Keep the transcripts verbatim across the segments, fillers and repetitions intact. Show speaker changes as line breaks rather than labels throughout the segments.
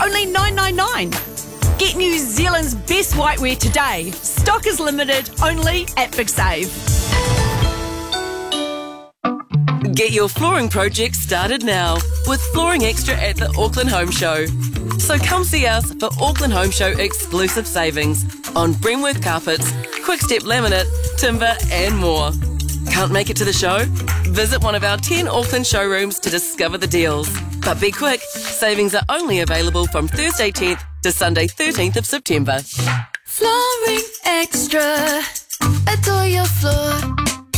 only nine ninety-nine. Get New Zealand's best whitewear today. Stock is limited, only at Big Save.
Get your flooring project started now with Flooring Extra at the Auckland Home Show. So come see us for Auckland Home Show exclusive savings on Bremworth carpets, Quickstep laminate, timber and more. Can't make it to the show? Visit one of our ten Auckland showrooms to discover the deals. But be quick, savings are only available from Thursday tenth to Sunday thirteenth of September.
Flooring Extra. Adore your floor.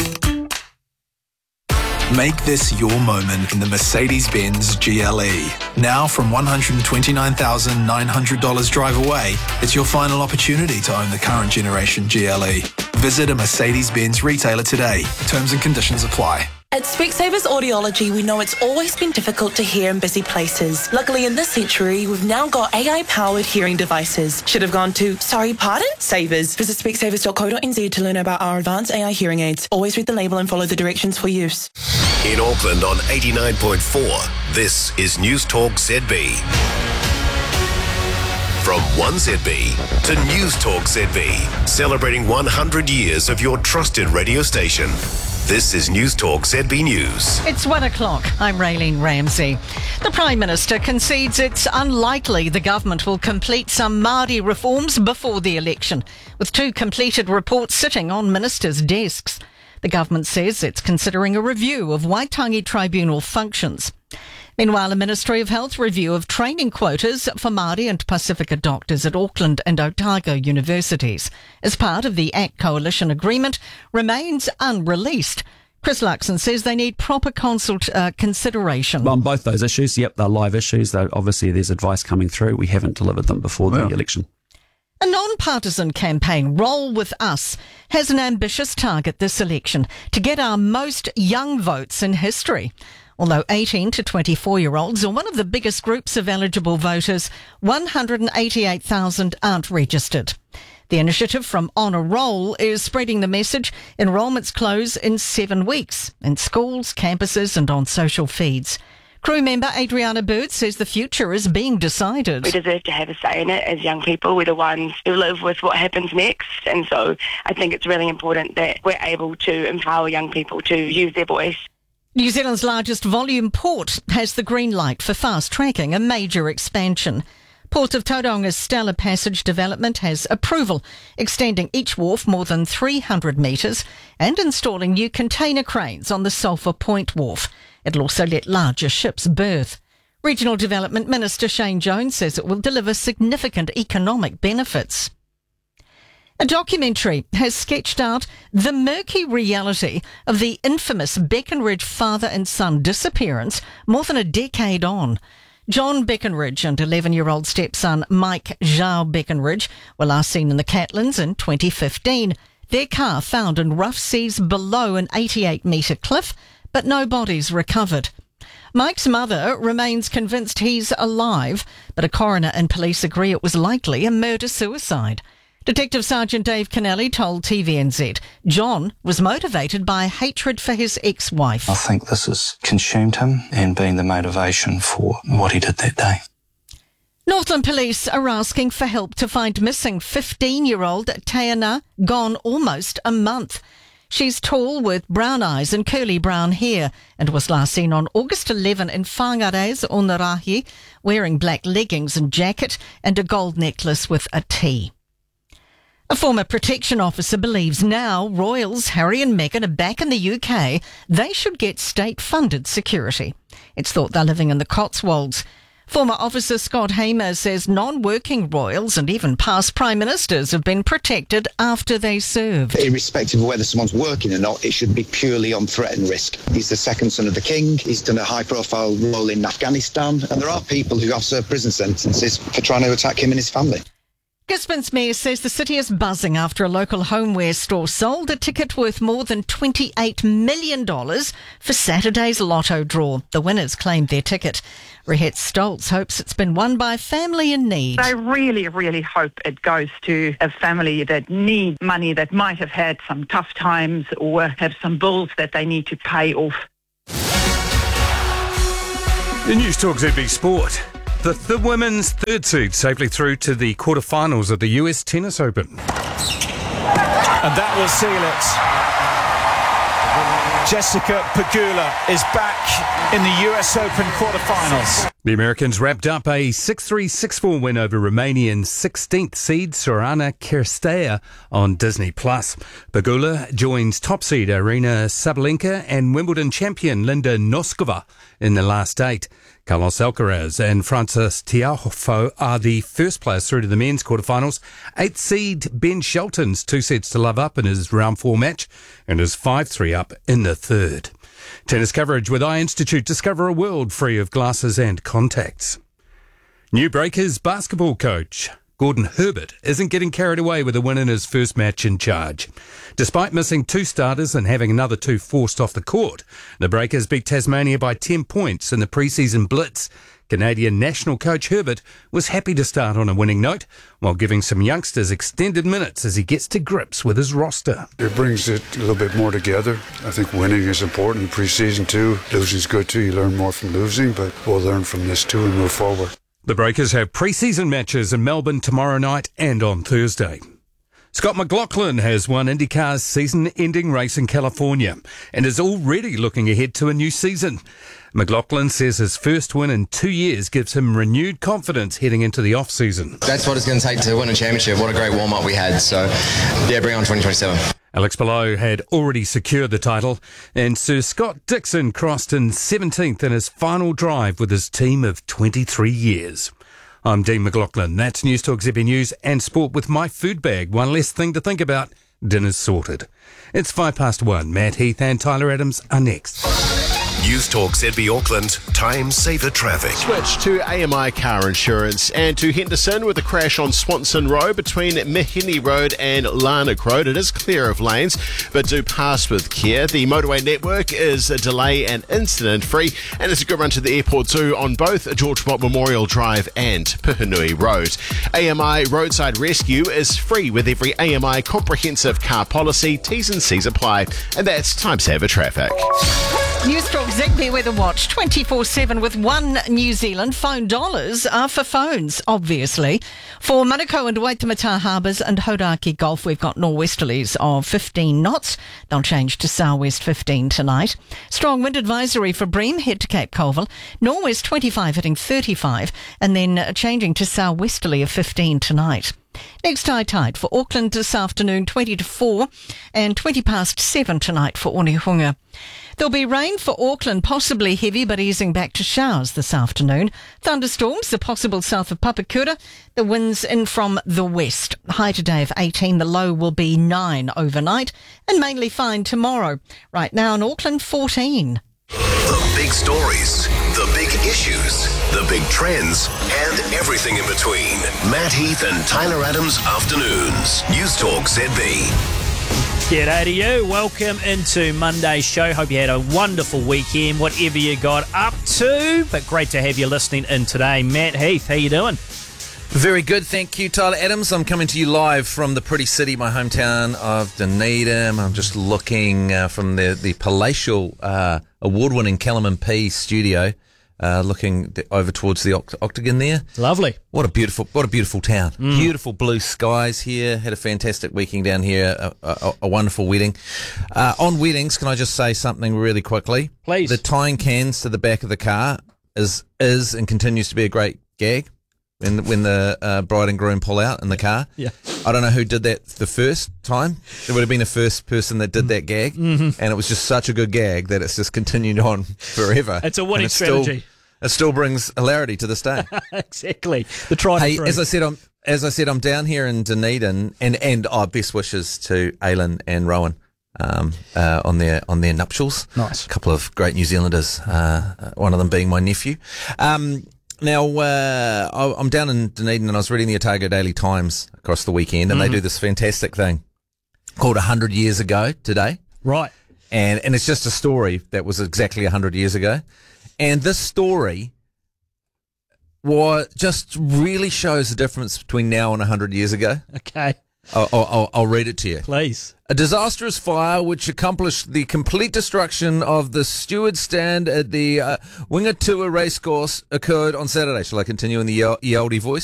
Make this your moment in the Mercedes-Benz G L E. Now from one hundred twenty-nine thousand nine hundred dollars drive away, it's your final opportunity to own the current generation G L E. Visit a Mercedes-Benz retailer today. Terms and conditions apply.
At Specsavers Audiology, we know it's always been difficult to hear in busy places. Luckily, in this century, we've now got A I-powered hearing devices. Should have gone to, sorry, pardon? Savers. Visit specsavers dot co dot n z to learn about our advanced A I hearing aids. Always read the label and follow the directions for use.
In Auckland on eighty-nine point four, this is News Talk Z B. From one Z B to News Talk Z B, celebrating one hundred years of your trusted radio station. This is News Talk Z B News.
It's one o'clock. I'm Raylene Ramsey. The Prime Minister concedes it's unlikely the government will complete some Māori reforms before the election, with two completed reports sitting on ministers' desks. The government says it's considering a review of Waitangi Tribunal functions. Meanwhile, a Ministry of Health review of training quotas for Māori and Pasifika doctors at Auckland and Otago universities as part of the ACT Coalition agreement remains unreleased. Chris Luxon says they need proper consult uh, consideration.
On both those issues, yep, they're live issues. Though obviously there's advice coming through. We haven't delivered them before well. the election.
A non-partisan campaign, Roll With Us, has an ambitious target this election to get our most young votes in history. Although eighteen to twenty-four-year-olds are one of the biggest groups of eligible voters, one hundred eighty-eight thousand aren't registered. The initiative from On a Roll is spreading the message enrolments close in seven weeks in schools, campuses and on social feeds. Crew member Adriana Bird says the future is being decided.
We deserve to have a say in it as young people. We're the ones who live with what happens next. And so I think it's really important that we're able to empower young people to use their voice.
New Zealand's largest volume port has the green light for fast-tracking a major expansion. Port of Tauranga's Stella Passage development has approval, extending each wharf more than three hundred metres and installing new container cranes on the Sulphur Point wharf. It'll also let larger ships berth. Regional Development Minister Shane Jones says it will deliver significant economic benefits. A documentary has sketched out the murky reality of the infamous Beckenridge father and son disappearance more than a decade on. John Beckenridge and eleven-year-old stepson Mike Zhao Beckenridge were last seen in the Catlins in twenty fifteen. Their car found in rough seas below an eighty-eight metre cliff, but no bodies recovered. Mike's mother remains convinced he's alive, but a coroner and police agree it was likely a murder-suicide. Detective Sergeant Dave Kennelly told T V N Z John was motivated by hatred for his ex-wife.
I think this has consumed him and been the motivation for what he did that day.
Northland Police are asking for help to find missing fifteen-year-old Teana, gone almost a month. She's tall with brown eyes and curly brown hair and was last seen on August eleventh in Whangare's Onarahi, wearing black leggings and jacket and a gold necklace with a T. A former protection officer believes now royals Harry and Meghan are back in the U K, they should get state-funded security. It's thought they're living in the Cotswolds. Former officer Scott Hamer says non-working royals and even past prime ministers have been protected after they served.
Irrespective of whether someone's working or not, it should be purely on threat and risk. He's the second son of the king. He's done a high-profile role in Afghanistan. And there are people who have served prison sentences for trying to attack him and his family.
Gisborne's mayor says the city is buzzing after a local homeware store sold a ticket worth more than twenty-eight million dollars for Saturday's lotto draw. The winners claimed their ticket. Rehet Stoltz hopes it's been won by a family in need.
I really, really hope it goes to a family that needs money, that might have had some tough times or have some bills that they need to pay off.
The News Talk Z B Sport. The, the women's third seed safely through to the quarterfinals of the U S Tennis Open.
And that will seal it. Jessica Pegula is back in the U S Open quarterfinals.
The Americans wrapped up a six three, six four win over Romanian sixteenth seed Sorana Cirstea on Disney Plus. Pegula joins top seed Arina Sabalenka and Wimbledon champion Linda Noskova in the last eight. Carlos Alcaraz and Francis Tiafoe are the first players through to the men's quarterfinals. Eighth seed Ben Shelton's two sets to love up in his round four match and is five three up in the third. Tennis coverage with Eye Institute. Discover a world free of glasses and contacts. New Breakers basketball coach Gordon Herbert isn't getting carried away with a win in his first match in charge. Despite missing two starters and having another two forced off the court, the Breakers beat Tasmania by ten points in the pre-season blitz. Canadian national coach Herbert was happy to start on a winning note while giving some youngsters extended minutes as he gets to grips with his roster.
It brings it a little bit more together. I think winning is important pre-season too. Losing's good too. You learn more from losing, but we'll learn from this too and move forward.
The Breakers have pre-season matches in Melbourne tomorrow night and on Thursday. Scott McLaughlin has won IndyCar's season-ending race in California and is already looking ahead to a new season. McLaughlin says his first win in two years gives him renewed confidence heading into the off-season.
That's what it's going to take to win a championship. What a great warm-up we had. So, yeah, bring on twenty twenty-seven.
Alex Palou had already secured the title, and Sir Scott Dixon crossed in seventeenth in his final drive with his team of twenty-three years. I'm Dean McLaughlin. That's News Talk Z B News and Sport with my food bag. One less thing to think about. Dinner's sorted. It's five past one. Matt Heath and Tyler Adams are next.
News Talk Z B Auckland, time saver traffic.
Switch to A M I Car Insurance and to Henderson with a crash on Swanson Road between Mahini Road and Larnock Road. It is clear of lanes, but do pass with care. The motorway network is delay and incident free, and it's a good run to the airport too on both George Mott Memorial Drive and Pihanui Road. A M I Roadside Rescue is free with every A M I comprehensive car policy. T's and C's apply, and that's time saver traffic.
News Talk Z B Weather Watch twenty-four seven with one New Zealand. Phone dollars are for phones, obviously. For Manukau and Waitemata Harbours and Hodaki Gulf, we've got nor'westerlies of fifteen knots. They'll change to southwest fifteen tonight. Strong wind advisory for Bream, head to Cape Colville. Norwest twenty-five hitting thirty-five, and then changing to southwesterly of fifteen tonight. Next high tide for Auckland this afternoon, twenty to four, and twenty past seven tonight for Onehunga. There'll be rain for Auckland, possibly heavy but easing back to showers this afternoon. Thunderstorms are possible south of Papakura. The winds in from the west. High today of eighteen, the low will be nine overnight, and mainly fine tomorrow. Right now in Auckland, fourteen.
The big stories, the big issues, the big trends, and everything in between. Matt Heath and Tyler Adams Afternoons. News Talk Z B.
G'day to you. Welcome into Monday's show. Hope you had a wonderful weekend, whatever you got up to. But great to have you listening in today. Matt Heath, how you doing?
Very good, thank you, Tyler Adams. I'm coming to you live from the pretty city, my hometown of Dunedin. I'm just looking uh, from the, the palatial uh, award-winning Callum and P studio, uh, looking th- over towards the oct- Octagon there.
Lovely.
What a beautiful, what a beautiful town.
Mm.
Beautiful blue skies here. Had a fantastic weekend down here. A, a, a wonderful wedding. Uh, on weddings, can I just say something really quickly?
Please.
The tying cans to the back of the car is is and continues to be a great gag. When when the uh, bride and groom pull out in the car.
Yeah.
I don't know who did that the first time. There would have been a first person that did that gag,
mm-hmm.
and it was just such a good gag that it's just continued on forever.
It's a winning
it still,
strategy.
It still brings hilarity to this day.
Exactly. The try
Hey,
through.
as I said, I'm as I said, I'm down here in Dunedin, and and our best wishes to Aileen and Rowan um, uh, on their on their nuptials.
Nice.
A couple of great New Zealanders. Uh, one of them being my nephew. Um, Now, uh, I'm down in Dunedin and I was reading the Otago Daily Times across the weekend, and mm-hmm. they do this fantastic thing called one hundred years ago today.
Right.
And and it's just a story that was exactly one hundred years ago. And this story was, just really shows the difference between now and one hundred years ago.
Okay.
I'll, I'll, I'll read it to you.
Please.
A disastrous fire which accomplished the complete destruction of the steward stand at the uh, Wingatua racecourse occurred on Saturday. Shall I continue in the Ye- Yaldi voice?